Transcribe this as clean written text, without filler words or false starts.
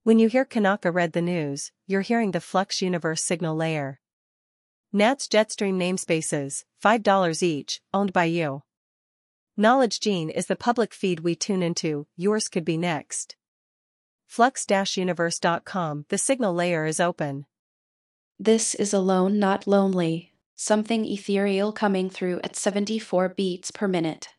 When you hear Kanaka read the news, you're hearing the Flux Universe signal layer. NAT's Jetstream namespaces, $5 each, owned by you. Knowledge Gene is the public feed we tune into, yours could be next. Flux-universe.com, the signal layer is open. This is alone not lonely, something ethereal coming through at 74 beats per minute.